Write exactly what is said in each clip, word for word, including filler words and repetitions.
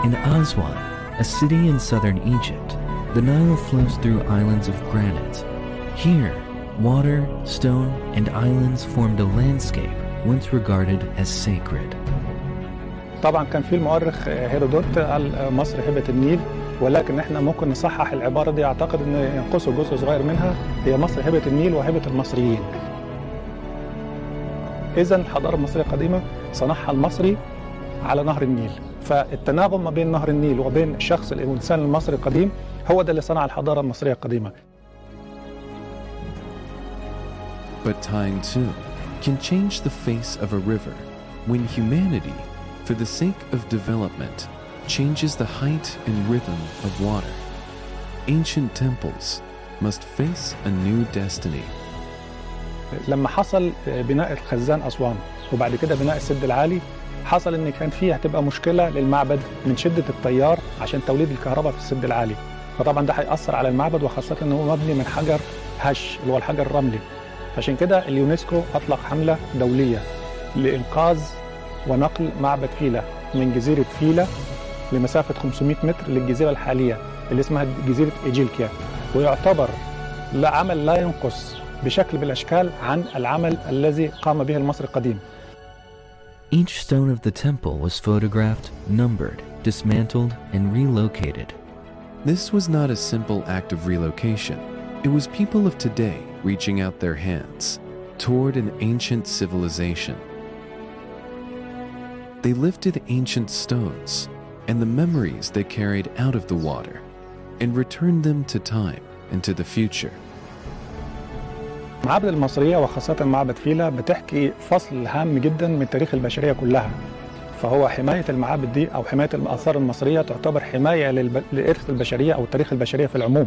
In Aswan, a city in southern Egypt, the Nile flows through islands of granite. Here, water, stone, and islands formed a landscape once regarded as sacred. طبعا كان في المؤرخ هيرودوت قال مصر هبة النيل، ولكن احنا ممكن نصحح العبارة دي، اعتقد ان ينقصه جزء صغير منها، هي مصر هبة النيل وهبة المصريين. إذن الحضارة المصرية القديمة صنعها المصري على نهر النيل، فالتناغم ما بين نهر النيل وبين الشخص الإنسان المصري القديم هو ده اللي صنع الحضارة المصرية القديمة. But tying too can change the face of a river when humanity, for the sake of development, changes the height and rhythm of water. Ancient temples must face a new destiny. لما حصل بناء الخزان أسوان وبعد كده بناء السد العالي، حصل ان كان فيه هتبقى مشكله للمعبد من شده التيار عشان توليد الكهرباء في السد العالي، فطبعا ده هيأثر على المعبد، وخاصه ان هو مبني من حجر هش اللي هو الحجر الرملي. عشان كده اليونسكو اطلق حمله دوليه لانقاذ ونقل معبد فيلة من جزيره فيلة لمسافه خمسمائة متر للجزيره الحاليه اللي اسمها جزيره إيجيلكيا، ويعتبر لا عمل لا ينقص بشكل من الاشكال عن العمل الذي قام به المصري القديم. Each stone of the temple was photographed, numbered, dismantled, and relocated. This was not a simple act of relocation. It was people of today reaching out their hands toward an ancient civilization. They lifted ancient stones and the memories they carried out of the water and returned them to time and to the future. المعابد المصرية وخاصة معبد فيلة بتحكي فصل هام جدا من تاريخ البشرية كلها، فهو حماية المعابد دي أو حماية الآثار المصرية تعتبر حماية للب... لإرث البشرية أو تاريخ البشرية في العموم.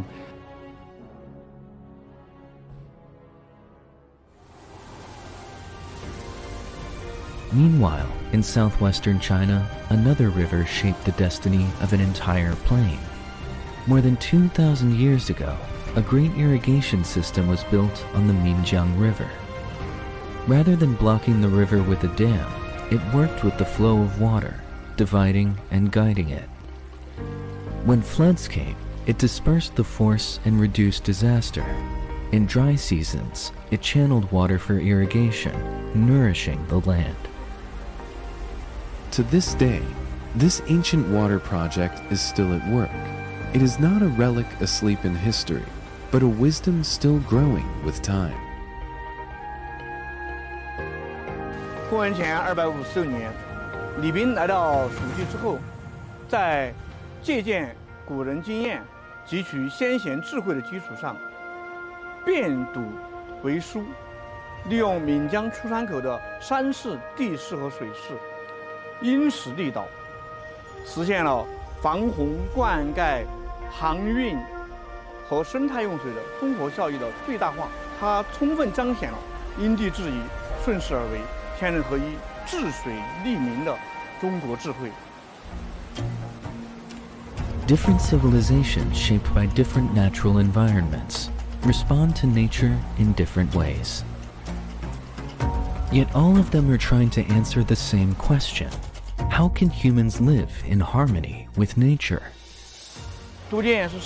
Meanwhile, in southwestern China, another river shaped the destiny of an entire plain. More than two thousand years ago, a great irrigation system was built on the Minjiang River. Rather than blocking the river with a dam, it worked with the flow of water, dividing and guiding it. When floods came, it dispersed the force and reduced disaster. In dry seasons, it channeled water for irrigation, nourishing the land. To this day, this ancient water project is still at work. It is not a relic asleep in history, but a wisdom still growing with time. 公元前二百五十六年，李冰来到蜀地之后，在借鉴古人经验、汲取先贤智慧的基础上，变笃为疏，利用岷江出山口的山势、地势和水势，因时利导，实现了防洪、灌溉、航运和生态用水的综合效益的最大化。它充分彰显了因地制宜、顺势而为、天人合一、治水利民的中国智慧。 Different civilizations shaped by different natural environments respond to nature in different ways. Yet all of them are trying to answer the same question: how can humans live in harmony with nature? 都建是